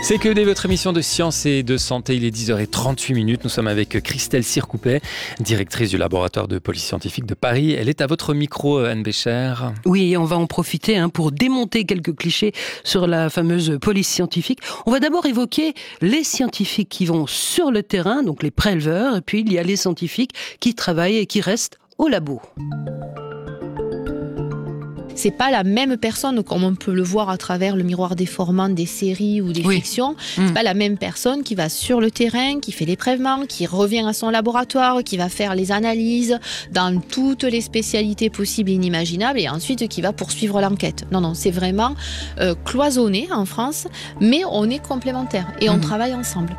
C'est que dès votre émission de science et de santé, il est 10h38. Nous sommes avec Christelle Sircoupet, directrice du laboratoire de police scientifique de Paris. Elle est à votre micro, Anne Bécher. Oui, on va en profiter pour démonter quelques clichés sur la fameuse police scientifique. On va d'abord évoquer les scientifiques qui vont sur le terrain, donc les préleveurs, et puis il y a les scientifiques qui travaillent et qui restent au labo. C'est pas la même personne, comme on peut le voir à travers le miroir déformant des séries ou des fictions. C'est pas la même personne qui va sur le terrain, qui fait les prélèvements, qui revient à son laboratoire, qui va faire les analyses dans toutes les spécialités possibles et inimaginables et ensuite qui va poursuivre l'enquête. Non, c'est vraiment cloisonné en France, mais on est complémentaires et on travaille ensemble.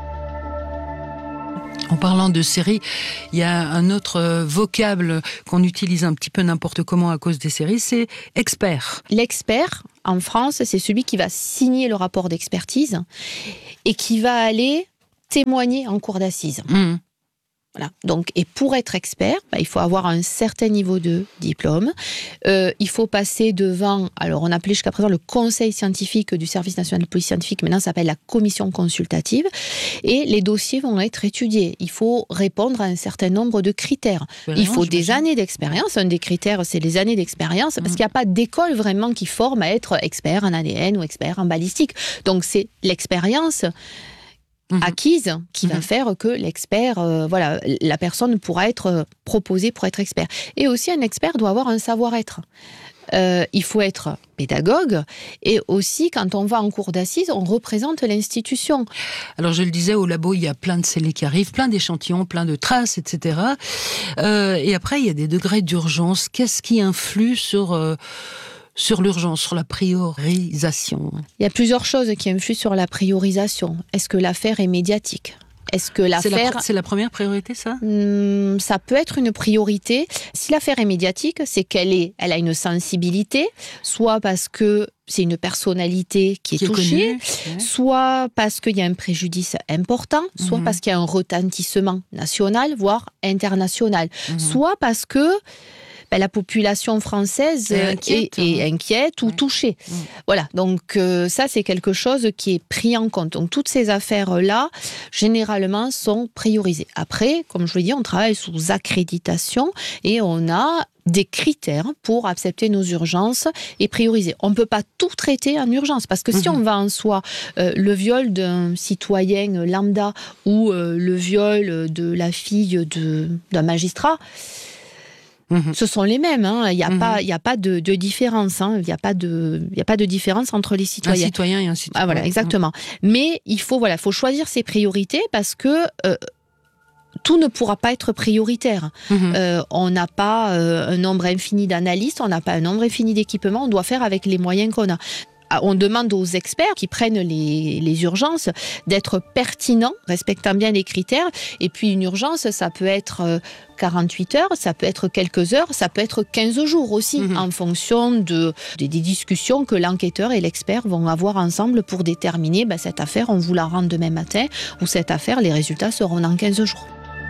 En parlant de séries, il y a un autre vocable qu'on utilise un petit peu n'importe comment à cause des séries, c'est expert. L'expert, en France, c'est celui qui va signer le rapport d'expertise et qui va aller témoigner en cour d'assises. Voilà. Donc, et pour être expert, il faut avoir un certain niveau de diplôme. Il faut passer devant, alors on appelait jusqu'à présent le conseil scientifique du service national de police scientifique, maintenant ça s'appelle la commission consultative, et les dossiers vont être étudiés. Il faut répondre à un certain nombre de critères. Il faut des années d'expérience. Un des critères, c'est les années d'expérience, parce qu'il n'y a pas d'école vraiment qui forme à être expert en ADN ou expert en balistique. Donc c'est l'expérience acquise qui va faire que l'expert, la personne pourra être proposée pour être expert. Et aussi, un expert doit avoir un savoir-être. Il faut être pédagogue et aussi, quand on va en cour d'assises, on représente l'institution. Alors, je le disais, au labo, il y a plein de scellés qui arrivent, plein d'échantillons, plein de traces, etc. Et après, il y a des degrés d'urgence. Qu'est-ce qui influe sur l'urgence, sur la priorisation? Il y a plusieurs choses qui influent sur la priorisation. Est-ce que l'affaire est médiatique ? Est-ce que l'affaire... C'est la première priorité, ça ? Ça peut être une priorité. Si l'affaire est médiatique, c'est qu'elle a une sensibilité, soit parce que c'est une personnalité qui est touchée, soit parce qu'il y a un préjudice important, soit parce qu'il y a un retentissement national, voire international, soit parce que la population française est inquiète ou touchée. Voilà, donc ça c'est quelque chose qui est pris en compte. Donc toutes ces affaires-là, généralement, sont priorisées. Après, comme je l'ai dit, on travaille sous accréditation et on a des critères pour accepter nos urgences et prioriser. On ne peut pas tout traiter en urgence, parce que si on va en soi, le viol d'un citoyen lambda ou le viol de la fille d'un magistrat, ce sont les mêmes, il n'y a pas de différence, il n'y a pas de différence entre les citoyens. Un citoyen et un citoyen. Ah, voilà, exactement. Mais il faut choisir ses priorités, parce que tout ne pourra pas être prioritaire. On n'a pas un nombre infini d'analystes, on n'a pas un nombre infini d'équipements, on doit faire avec les moyens qu'on a. On demande aux experts qui prennent les urgences d'être pertinents, respectant bien les critères. Et puis une urgence, ça peut être 48 heures, ça peut être quelques heures, ça peut être 15 jours aussi, en fonction des discussions que l'enquêteur et l'expert vont avoir ensemble pour déterminer cette affaire, on vous la rend demain matin, ou cette affaire, les résultats seront dans 15 jours.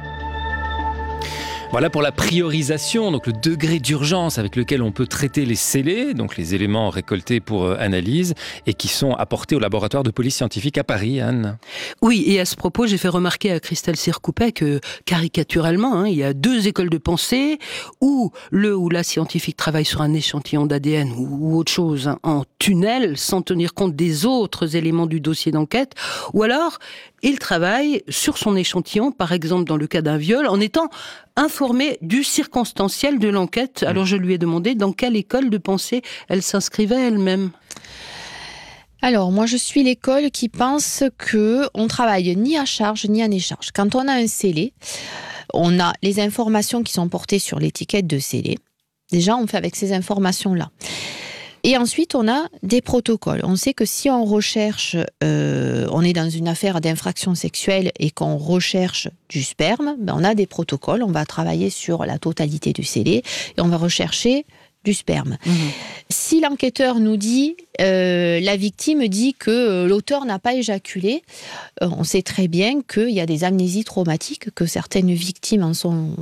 Voilà pour la priorisation, donc le degré d'urgence avec lequel on peut traiter les scellés, donc les éléments récoltés pour analyse et qui sont apportés au laboratoire de police scientifique à Paris, Anne. Oui, et à ce propos, j'ai fait remarquer à Christelle Sircoupet que, caricaturalement, il y a deux écoles de pensée, où le ou la scientifique travaille sur un échantillon d'ADN ou autre chose en tunnel, sans tenir compte des autres éléments du dossier d'enquête, ou alors il travaille sur son échantillon, par exemple dans le cas d'un viol, en étant informé du circonstanciel de l'enquête. Alors je lui ai demandé dans quelle école de pensée elle s'inscrivait elle-même. Alors, moi, je suis l'école qui pense qu'on travaille ni à charge ni à décharge. Quand on a un scellé, on a les informations qui sont portées sur l'étiquette de scellé. Déjà, on fait avec ces informations-là. Et ensuite, on a des protocoles. On sait que si on recherche, on est dans une affaire d'infraction sexuelle et qu'on recherche du sperme, on a des protocoles. On va travailler sur la totalité du scellé et on va rechercher du sperme. Si l'enquêteur nous dit, la victime dit que l'auteur n'a pas éjaculé, on sait très bien qu'il y a des amnésies traumatiques, que certaines victimes en sont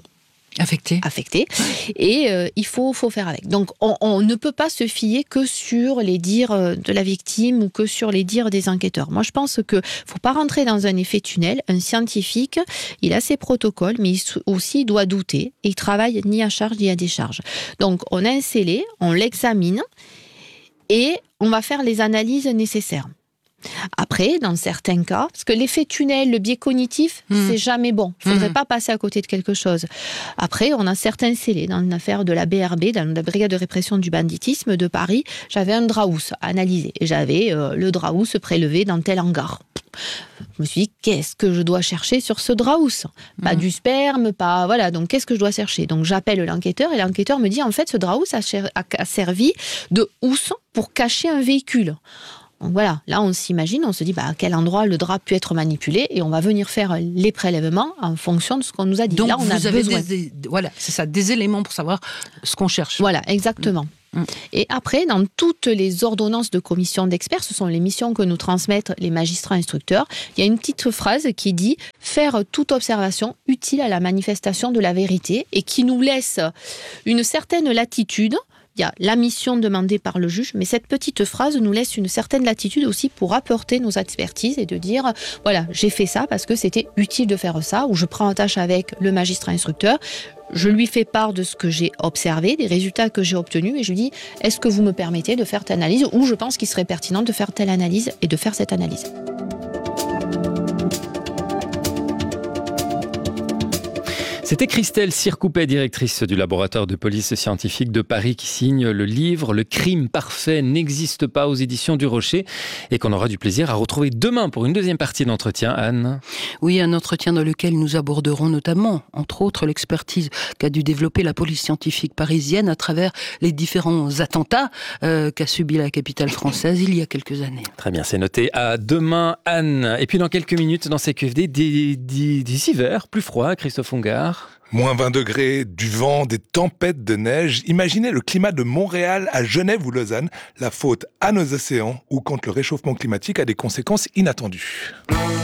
affecté. Et il faut faire avec. Donc, on ne peut pas se fier que sur les dires de la victime ou que sur les dires des enquêteurs. Moi, je pense qu'il ne faut pas rentrer dans un effet tunnel. Un scientifique, il a ses protocoles, mais il doit douter. Et il travaille ni à charge ni à décharge. Donc, on a un scellé, on l'examine et on va faire les analyses nécessaires. Après, dans certains cas, parce que l'effet tunnel, le biais cognitif, c'est jamais bon. Il ne faudrait pas passer à côté de quelque chose. Après, on a certains scellés. Dans une affaire de la BRB, dans la Brigade de répression du banditisme de Paris, j'avais un draus analysé. Et j'avais le draus prélevé dans tel hangar. Je me suis dit, qu'est-ce que je dois chercher sur ce draus ? Pas du sperme, pas... Voilà, donc qu'est-ce que je dois chercher ? Donc j'appelle l'enquêteur et l'enquêteur me dit, en fait, ce draus a servi de housse pour cacher un véhicule. Donc voilà, là on s'imagine, on se dit à quel endroit le drap peut être manipulé et on va venir faire les prélèvements en fonction de ce qu'on nous a dit. Donc là, on vous a avez besoin. Voilà, c'est ça, des éléments pour savoir ce qu'on cherche. Voilà, exactement. Et après, dans toutes les ordonnances de commission d'experts, ce sont les missions que nous transmettent les magistrats instructeurs, il y a une petite phrase qui dit « faire toute observation utile à la manifestation de la vérité » et qui nous laisse une certaine latitude. Il y a la mission demandée par le juge, mais cette petite phrase nous laisse une certaine latitude aussi pour apporter nos expertises et de dire, voilà, j'ai fait ça parce que c'était utile de faire ça, ou je prends en tâche avec le magistrat instructeur, je lui fais part de ce que j'ai observé, des résultats que j'ai obtenus, et je lui dis, est-ce que vous me permettez de faire telle analyse, ou je pense qu'il serait pertinent de faire telle analyse et de faire cette analyse. C'était Christelle Circoupet, directrice du laboratoire de police scientifique de Paris, qui signe le livre « Le crime parfait n'existe pas » aux éditions du Rocher et qu'on aura du plaisir à retrouver demain pour une deuxième partie d'entretien. Anne ? Oui, un entretien dans lequel nous aborderons notamment, entre autres, l'expertise qu'a dû développer la police scientifique parisienne à travers les différents attentats qu'a subi la capitale française il y a quelques années. Très bien, c'est noté. À demain, Anne. Et puis dans quelques minutes, dans CQFD, des hivers plus froids, Christophe Ongard. Moins 20 degrés, du vent, des tempêtes de neige. Imaginez le climat de Montréal à Genève ou Lausanne. La faute à nos océans ou contre le réchauffement climatique a des conséquences inattendues.